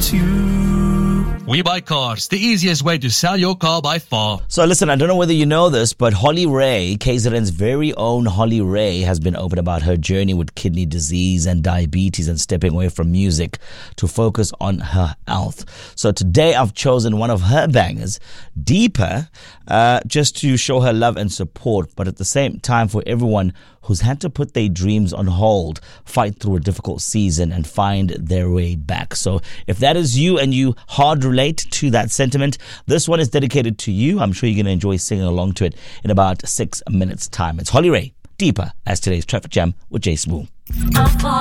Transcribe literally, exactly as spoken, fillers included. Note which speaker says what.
Speaker 1: wants you.
Speaker 2: We Buy Cars, the easiest way to sell your car by far.
Speaker 3: So listen, I don't know whether you know this, but Holly Ray, K Z N's very own Holly Ray, has been open about her journey with kidney disease and diabetes and stepping away from music to focus on her health. So today I've chosen one of her bangers, Deeper, uh, just to show her love and support, but at the same time for everyone who's had to put their dreams on hold, fight through a difficult season and find their way back. So if that is you and you hard relate to that sentiment, this one is dedicated to you. I'm sure you're going to enjoy singing along to it in about six minutes time. It's Holly Ray, Deeper, as today's Traffic Jam with Jay Smooth.